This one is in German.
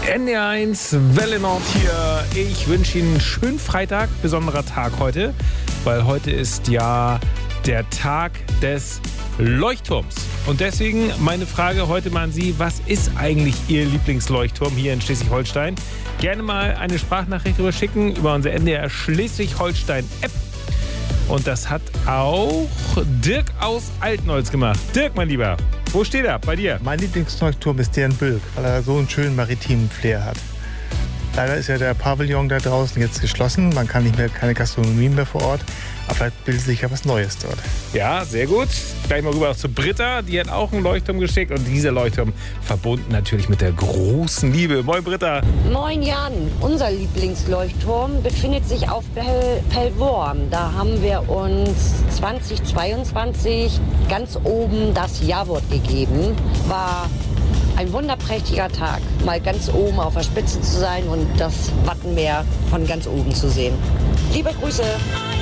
NDR1 Welle Nord hier. Ich wünsche Ihnen einen schönen Freitag, besonderer Tag heute, weil heute ist ja der Tag des Leuchtturms. Und deswegen meine Frage heute mal an Sie, was ist eigentlich Ihr Lieblingsleuchtturm hier in Schleswig-Holstein? Gerne mal eine Sprachnachricht rüberschicken über unsere NDR Schleswig-Holstein-App. Und das hat auch Dirk aus Altenholz gemacht. Dirk, mein Lieber, wo steht er bei dir? Mein Lieblingsleuchtturm ist der in Bülk, weil er so einen schönen maritimen Flair hat. Leider ist ja der Pavillon da draußen jetzt geschlossen. Man kann nicht mehr, keine Gastronomie mehr vor Ort. Aber vielleicht bildet sich ja was Neues dort. Ja, sehr gut. Gleich mal rüber auch zu Britta. Die hat auch einen Leuchtturm geschickt. Und dieser Leuchtturm verbunden natürlich mit der großen Liebe. Moin, Britta. Moin, Jan. Unser Lieblingsleuchtturm befindet sich auf Pellworm. Da haben wir uns 2022 ganz oben das Ja-Wort gegeben. War ein wunderprächtiger Tag, mal ganz oben auf der Spitze zu sein und das Wattenmeer von ganz oben zu sehen. Liebe Grüße.